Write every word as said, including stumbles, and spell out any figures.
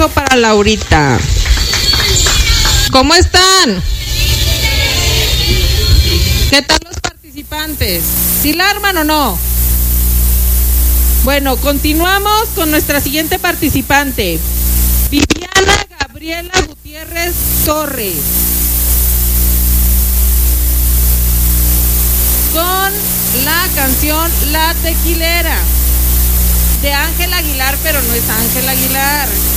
aplauso para Laurita. ¿Cómo están? ¿Qué tal los participantes? ¿Sí la arman o no? Bueno, continuamos con nuestra siguiente participante, Viviana Gabriela Gutiérrez Torres, con la canción La Tequilera, de Ángel Aguilar, pero no es Ángel Aguilar.